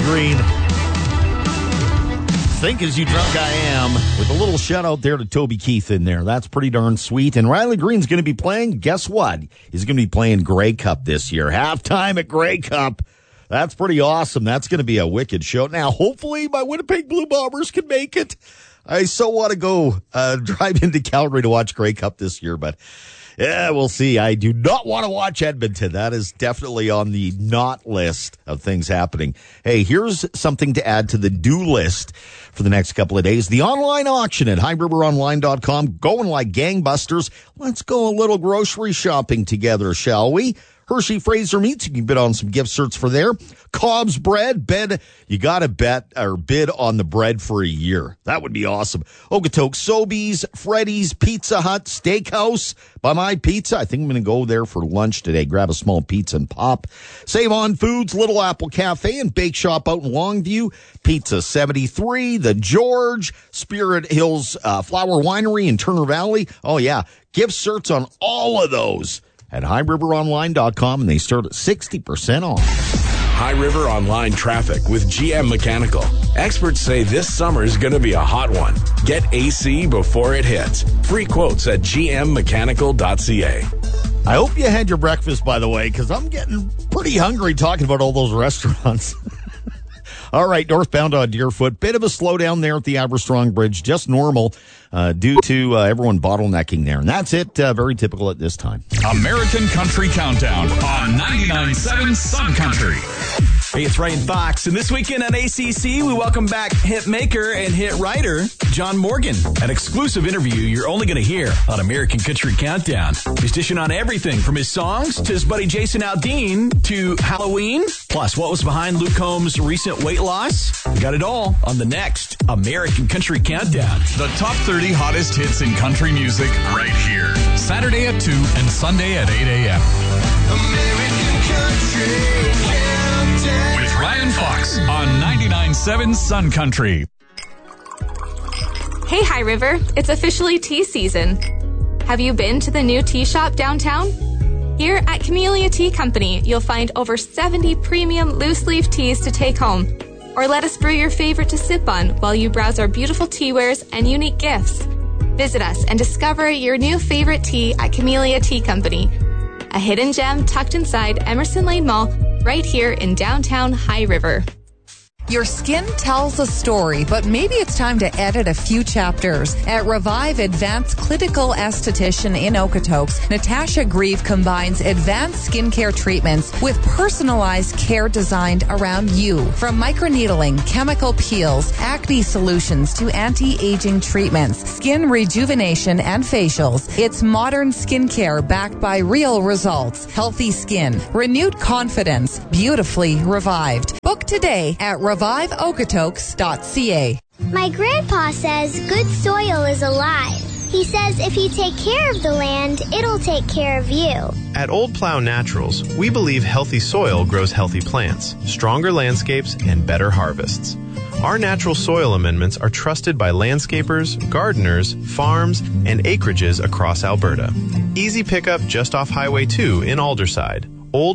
Green. Think As You Drunk I Am, with a little shout out there to Toby Keith in there. That's pretty darn sweet. And Riley Green's going to be playing, guess what? He's going to be playing Grey Cup this year. Halftime at Grey Cup. That's pretty awesome. That's going to be a wicked show. Now, hopefully my Winnipeg Blue Bombers can make it. I so want to go drive into Calgary to watch Grey Cup this year, but yeah, we'll see. I do not want to watch Edmonton. That is definitely on the not list of things happening. Hey, here's something to add to the do list for the next couple of days. The online auction at highriveronline.com going like gangbusters. Let's go a little grocery shopping together, shall we? Hershey Fraser Meats, you can bid on some gift certs for there. Cobb's Bread, you got to bid on the bread for a year. That would be awesome. Okotoks, Sobeys, Freddy's, Pizza Hut, Steakhouse, By My Pizza. I think I'm going to go there for lunch today. Grab a small pizza and pop. Save On Foods, Little Apple Cafe and Bake Shop out in Longview. Pizza 73, The George, Spirit Hills Flower Winery in Turner Valley. Oh, yeah. Gift certs on all of those at highriveronline.com, and they start at 60% off. High River Online traffic with GM Mechanical. Experts say this summer is going to be a hot one. Get AC before it hits. Free quotes at gmmechanical.ca. I hope you had your breakfast, by the way, because I'm getting pretty hungry talking about all those restaurants. All right, northbound on Deerfoot. Bit of a slowdown there at the Aberstrong Bridge, just normal due to everyone bottlenecking there. And that's it, very typical at this time. American Country Countdown on 99.7 Sun Country. Hey, it's Ryan Fox, and this weekend on ACC, we welcome back hit maker and hit writer John Morgan. An exclusive interview you're only going to hear on American Country Countdown. He's dishing on everything from his songs to his buddy Jason Aldean to Halloween, plus what was behind Luke Combs' recent weight loss. We got it all on the next American Country Countdown. The top 30 hottest hits in country music right here. Saturday at 2 and Sunday at 8 a.m. American Country Countdown. With Ryan Fox on 99.7 Sun Country. Hey, High River. It's officially tea season. Have you been to the new tea shop downtown? Here at Camellia Tea Company, you'll find over 70 premium loose-leaf teas to take home. Or let us brew your favorite to sip on while you browse our beautiful tea wares and unique gifts. Visit us and discover your new favorite tea at Camellia Tea Company, a hidden gem tucked inside Emerson Lane Mall, right here in downtown High River. Your skin tells a story, but maybe it's time to edit a few chapters. At Revive Advanced Clinical Esthetician in Okotoks, Natasha Grieve combines advanced skincare treatments with personalized care designed around you. From microneedling, chemical peels, acne solutions to anti-aging treatments, skin rejuvenation, and facials, it's modern skincare backed by real results. Healthy skin, renewed confidence, beautifully revived. Book today at reviveokotoks.ca. My grandpa says good soil is alive. He says if you take care of the land, it'll take care of you. At Old Plow Naturals, we believe healthy soil grows healthy plants, stronger landscapes, and better harvests. Our natural soil amendments are trusted by landscapers, gardeners, farms, and acreages across Alberta. Easy pickup just off Highway 2 in Alderside.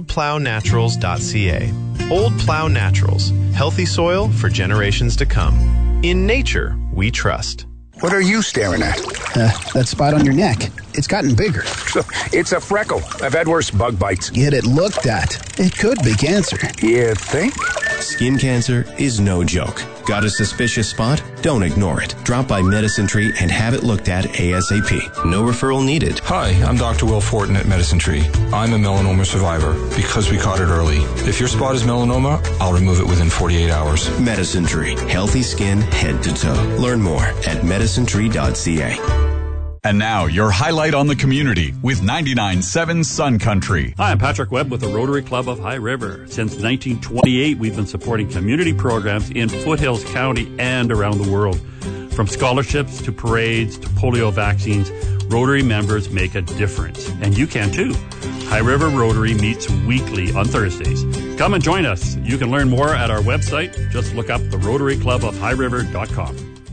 oldplownaturals.ca. Old Plow Naturals. Healthy soil for generations to come. In nature, we trust. What are you staring at? That spot on your neck. It's gotten bigger. It's a freckle. I've had worse bug bites. Get it looked at. It could be cancer. You think? Skin cancer is no joke. Got a suspicious spot? Don't ignore it. Drop by Medicine Tree and have it looked at ASAP. No referral needed. Hi, I'm Dr. Will Fortin at Medicine Tree. I'm a melanoma survivor because we caught it early. If your spot is melanoma, I'll remove it within 48 hours. Medicine Tree. Healthy skin head to toe. Learn more at medicinetree.ca. And now, your highlight on the community with 99.7 Sun Country. Hi, I'm Patrick Webb with the Rotary Club of High River. Since 1928, we've been supporting community programs in Foothills County and around the world. From scholarships to parades to polio vaccines, Rotary members make a difference. And you can too. High River Rotary meets weekly on Thursdays. Come and join us. You can learn more at our website. Just look up the Rotary Club of High River.com.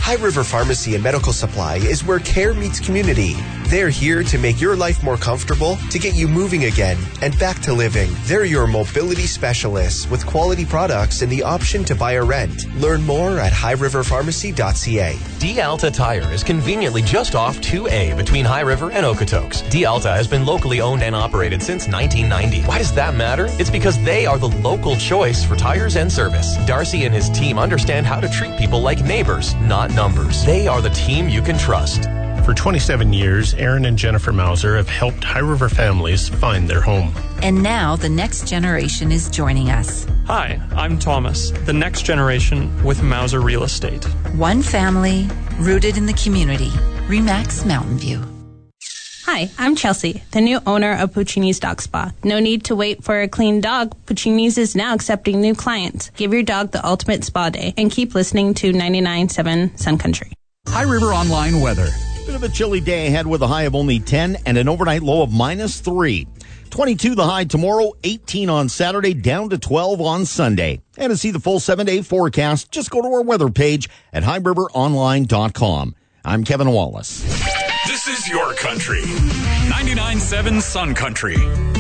High River Pharmacy and Medical Supply is where care meets community. They're here to make your life more comfortable, to get you moving again and back to living. They're your mobility specialists with quality products and the option to buy or rent. Learn more at highriverpharmacy.ca. D-Alta Tire is conveniently just off 2A between High River and Okotoks. D-Alta has been locally owned and operated since 1990. Why does that matter? It's because they are the local choice for tires and service. Darcy and his team understand how to treat people like neighbors, not numbers. They are the team you can trust. For 27 years, Aaron and Jennifer Mauser have helped High River families find their home. And now the next generation is joining us. Hi, I'm Thomas, the next generation with Mauser Real Estate. One family, rooted in the community. RE/MAX Mountain View. Hi, I'm Chelsea, the new owner of Puccini's Dog Spa. No need to wait for a clean dog. Puccini's is now accepting new clients. Give your dog the ultimate spa day and keep listening to 99.7 Sun Country. High River Online weather. Bit of a chilly day ahead with a high of only 10 and an overnight low of -3. 22 the high tomorrow, 18 on Saturday, down to 12 on Sunday. And to see the full 7-day forecast, just go to our weather page at highriveronline.com. I'm Kevin Wallace. This is your country. 99.7 Sun Country.